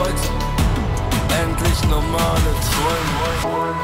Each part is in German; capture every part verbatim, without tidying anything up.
heute endlich normale Träume.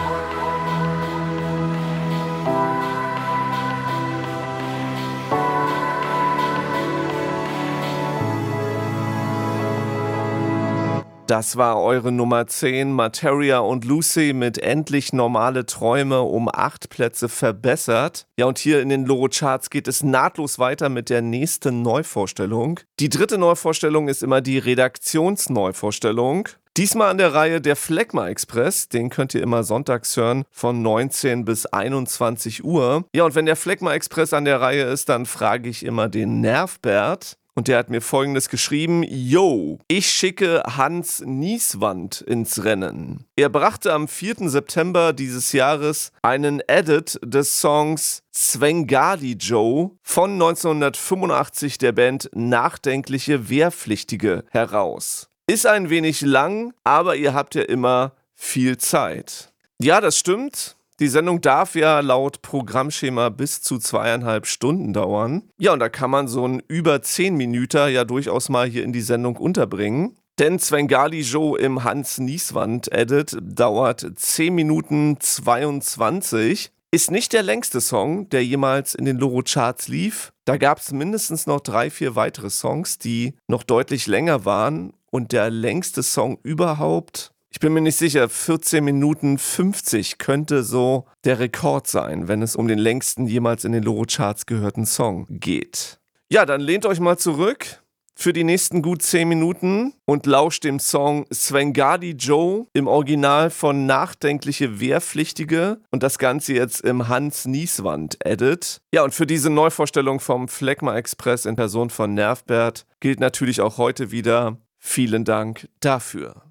Das war eure Nummer zehn, Materia und Lucy mit Endlich normale Träume, um acht Plätze verbessert. Ja, und hier in den Loro-Charts geht es nahtlos weiter mit der nächsten Neuvorstellung. Die dritte Neuvorstellung ist immer die Redaktionsneuvorstellung. Diesmal an der Reihe der Phlegma Express, den könnt ihr immer sonntags hören von neunzehn bis einundzwanzig Uhr. Ja, und wenn der Phlegma Express an der Reihe ist, dann frage ich immer den Nervbert. Und der hat mir Folgendes geschrieben: Yo, ich schicke Hans Nieswand ins Rennen. Er brachte am vierten September dieses Jahres einen Edit des Songs Svengali Joe von neunzehnhundertfünfundachtzig der Band Nachdenkliche Wehrpflichtige heraus. Ist ein wenig lang, aber ihr habt ja immer viel Zeit. Ja, das stimmt. Die Sendung darf ja laut Programmschema bis zu zweieinhalb Stunden dauern. Ja, und da kann man so einen über zehn Minüter ja durchaus mal hier in die Sendung unterbringen. Denn Svengali Joe im Hans Nieswand Edit dauert zehn Minuten zweiundzwanzig. Ist nicht der längste Song, der jemals in den Loro-Charts lief. Da gab es mindestens noch drei, vier weitere Songs, die noch deutlich länger waren. Und der längste Song überhaupt, ich bin mir nicht sicher, vierzehn Minuten fünfzig könnte so der Rekord sein, wenn es um den längsten jemals in den Loro-Charts gehörten Song geht. Ja, dann lehnt euch mal zurück für die nächsten gut zehn Minuten und lauscht dem Song Svengali Joe im Original von Nachdenkliche Wehrpflichtige und das Ganze jetzt im Hans Nieswand Edit. Ja, und für diese Neuvorstellung vom Phlegma Express in Person von Nervbert gilt natürlich auch heute wieder: Vielen Dank dafür.